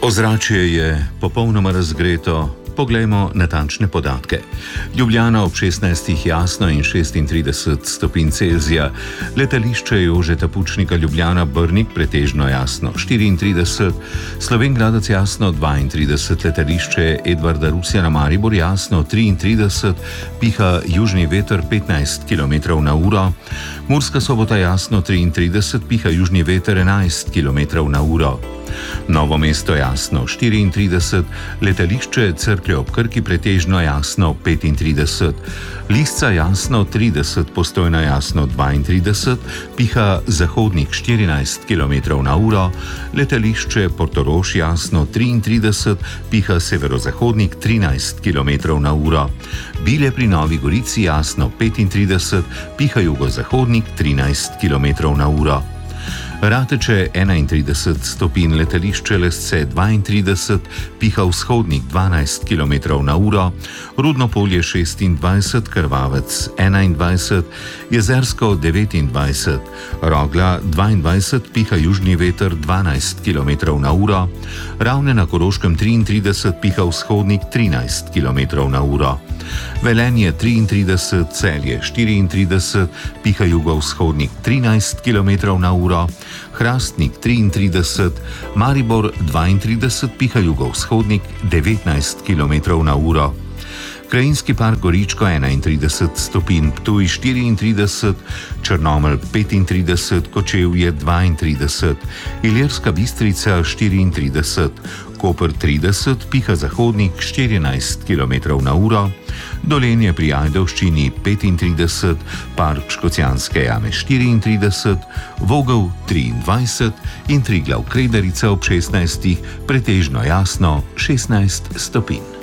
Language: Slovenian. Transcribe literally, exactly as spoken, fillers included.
Ozračje je popolnoma razgreto. Poglejmo natančne podatke. Ljubljana ob šestnajstih jasno in šestintrideset stopinj Celzija, letališče Jožeta Pučnika Ljubljana Brnik pretežno jasno štiriintrideset, Slovenj Gradec jasno dvaintrideset, letališče Edvarda Rusjana Maribor jasno triintrideset, piha južni veter petnajst kilometrov na uro, Murska Sobota jasno triintrideset, piha južni veter enajst kilometrov na uro. Novo mesto jasno štiriintrideset, letališče Cerklje ob Krki pretežno jasno petintrideset, Lisca jasno trideset, Postojna jasno dvaintrideset, piha zahodnik štirinajst kilometrov na uro, letališče Portorož jasno triintrideset, piha severozahodnik trinajst kilometrov na uro, Bilje pri Novi Gorici jasno petintrideset, piha jugozahodnik trinajst kilometrov na uro. Rateče enaintrideset stopinj, letališče Lesce dvaintrideset, piha vzhodnik dvanajst kilometrov na uro, Rudno Polje šestindvajset, Krvavec enaindvajset, Jezersko devetindvajset, Rogla dvaindvajset, piha južni veter dvanajst kilometrov na uro, Ravne na Koroškem triintrideset, piha vzhodnik trinajst kilometrov na uro. Velenje triintrideset, Celje štiriintrideset, piha jugovzhodnik trinajst kilometrov na uro, Hrastnik triintrideset, Maribor dvaintrideset, piha jugovzhodnik devetnajst kilometrov na uro. Krajinski park Goričko enaintrideset stopinj, Ptuj štiriintrideset, Črnomelj petintrideset, Kočevje dvaintrideset, Ilirska Bistrica štiriintrideset, Koper trideset, piha zahodnik štirinajst kilometrov na uro, Dolenje pri Ajdovščini petintrideset, Park Škocjanske jame štiriintrideset, Vogel triindvajset in Triglav Kredarica ob šestnajstih pretežno jasno šestnajst stopinj.